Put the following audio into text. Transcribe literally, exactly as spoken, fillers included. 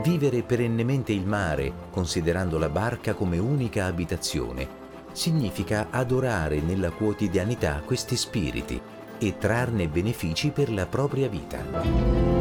Vivere perennemente il mare, considerando la barca come unica abitazione, significa adorare nella quotidianità questi spiriti e trarne benefici per la propria vita.